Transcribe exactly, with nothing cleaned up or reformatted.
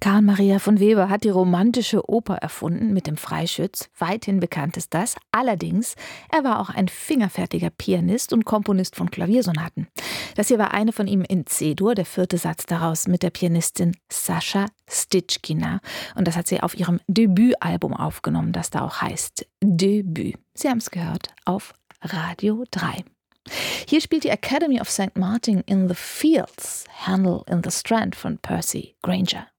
Karl Maria von Weber hat die romantische Oper erfunden mit dem Freischütz. Weithin bekannt ist das. Allerdings, er war auch ein fingerfertiger Pianist und Komponist von Klaviersonaten. Das hier war eine von ihm in C-Dur, der vierte Satz daraus mit der Pianistin Sascha Stitschkina. Und das hat sie auf ihrem Debütalbum aufgenommen, das da auch heißt Debüt. Sie haben es gehört auf Radio drei. Hier spielt die Academy of Saint Martin in the Fields, Handel in the Strand von Percy Grainger.